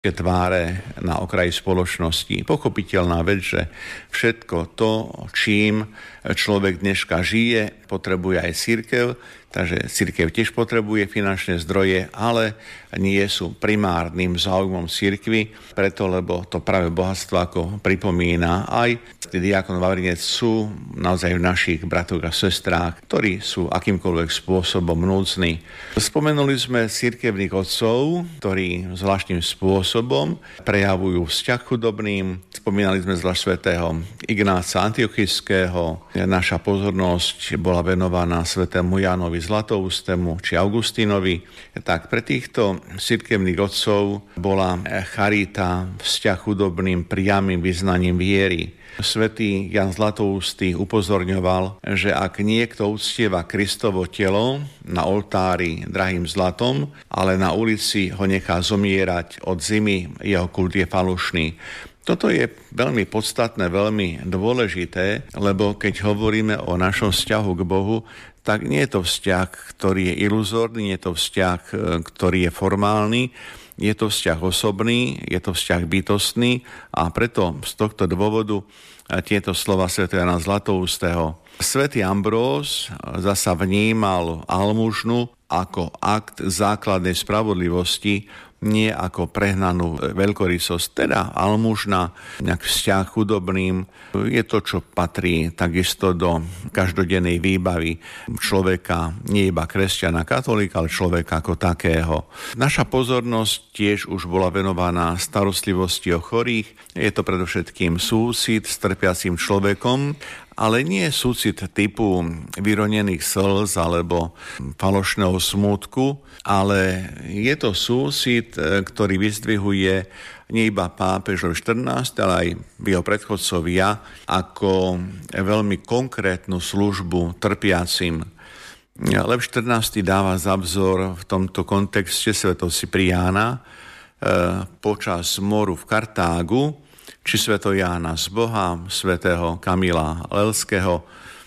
tváre na okraji spoločnosti. Pochopiteľná vec, že všetko to, čím človek dneška žije, potrebuje aj cirkev, takže cirkev tiež potrebuje finančné zdroje, ale nie sú primárnym záujmom cirkvi, preto lebo to práve bohatstvo, ako pripomína aj diakon Vavrinec, sú naozaj v našich bratoch a sestrách, ktorí sú akýmkoľvek spôsobom núdzni. Spomenuli sme cirkevných otcov, ktorí zvláštnym spôsobom prejavujú vzťah chudobným. Spomínali sme zvlášť svätého Ignáca Antiochijského. Naša pozornosť bola venovaná svätému Jánovi Zlatoústemu či Augustínovi. Tak pre týchto cirkevných otcov bola charita, vzťah chudobným, priamym vyznaním viery. Svätý Ján Zlatoústy upozorňoval, že ak niekto uctieva Kristovo telo na oltári drahým zlatom, ale na ulici ho nechá zomierať od zimy, jeho kult je falošný. Toto je veľmi podstatné, veľmi dôležité, lebo keď hovoríme o našom vzťahu k Bohu, tak nie je to vzťah, ktorý je iluzórny, nie je to vzťah, ktorý je formálny, je to vzťah osobný, je to vzťah bytostný a preto z tohto dôvodu tieto slova svätého Jána Zlatoústeho. Svätý Ambrós zasa vnímal almužnu ako akt základnej spravodlivosti, nie ako prehnanú veľkorysosť. Teda almužna, nejak vzťah chudobným, je to, čo patrí takisto do každodennej výbavy človeka, nie iba kresťana, katolíka, ale človeka ako takého. Naša pozornosť tiež už bola venovaná starostlivosti o chorých. Je to predovšetkým súcit s trpiacím človekom, ale nie súcit typu vyronených slz alebo falošného smútku, ale je to súcit, ktorý vyzdvihuje nie iba pápež Lev XIV, ale aj jeho predchodcovia ako veľmi konkrétnu službu trpiacim. Lev XIV dáva za vzor v tomto kontexte svätého Cipriána počas moru v Kartágu, či svätého Jána z Boha, svätého Kamila Lelského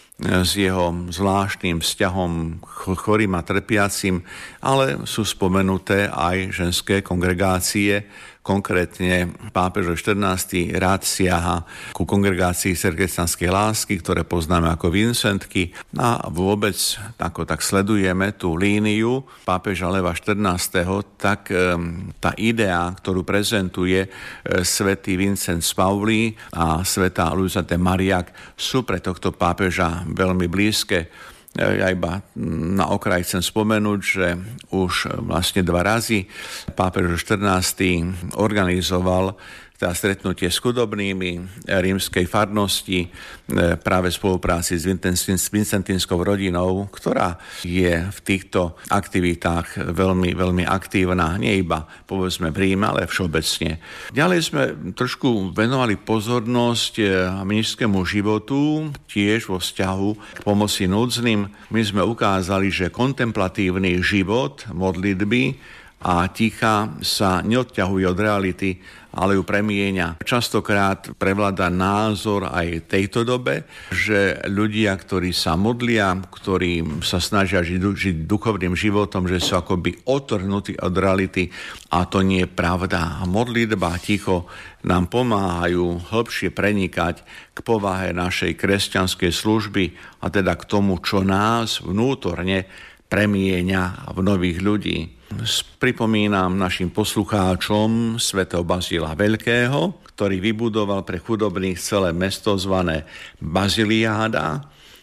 s jeho zvláštnym vzťahom chorým a trpiacim, ale sú spomenuté aj ženské kongregácie. Konkrétne pápež XIV rád siaha ku kongregácii kresťanskej lásky, ktoré poznáme ako Vincentky, a vôbec, ako tak sledujeme tú líniu pápeža Leva XIV, tak tá idea, ktorú prezentuje svätý Vincent z Pauli a svätá Luisa de Marillac, sú pre tohto pápeža veľmi blízke. Ja iba na okraj chcem spomenúť, že už vlastne 2 razy pápež XIV organizoval stretnutie s chudobnými rímskej farnosti práve v spolupráci s vincentínskou rodinou, ktorá je v týchto aktivitách veľmi, veľmi aktívna, nie iba povedzme v Ríme, ale všeobecne. Ďalej sme trošku venovali pozornosť mníšskému životu, tiež vo vzťahu k pomoci núdznym. My sme ukázali, že kontemplatívny život, modlitby a ticha sa neodťahuje od reality, ale ju premieňa. Častokrát prevláda názor aj tejto dobe, že ľudia, ktorí sa modlia, ktorí sa snažia žiť duchovným životom, že sú akoby otrhnutí od reality, a to nie je pravda. Modlitba, ticho nám pomáhajú hĺbšie prenikať k povahe našej kresťanskej služby, a teda k tomu, čo nás vnútorne premieňa v nových ľudí. Pripomínam našim poslucháčom svätého Bazíla Veľkého, ktorý vybudoval pre chudobných celé mesto zvané Baziliáda,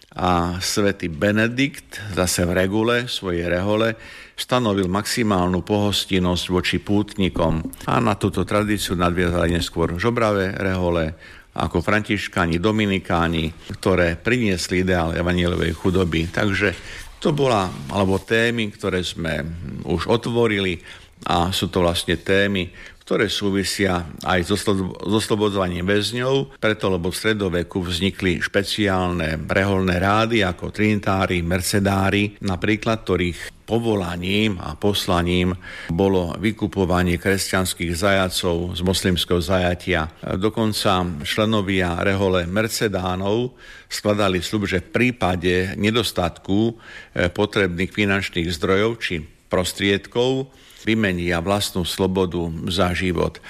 a svätý Benedikt zase v regule, svojej rehole, stanovil maximálnu pohostinnosť voči pútnikom. A na túto tradíciu nadviazali neskôr žobravé rehole, ako františkáni, dominikáni, ktoré priniesli ideál evanjeliovej chudoby. Takže to bola, alebo témy, ktoré sme už otvorili, a sú to vlastne témy, ktoré súvisia aj so oslobodzovaním väzňov, preto lebo v stredoveku vznikli špeciálne reholné rády ako trinitári, mercedári, napríklad, ktorých povolaním a poslaním bolo vykupovanie kresťanských zajacov z moslimského zajatia. Dokonca členovia rehole mercedánov skladali sľub, že v prípade nedostatku potrebných finančných zdrojov či prostriedkov vymenia vlastnú slobodu za život.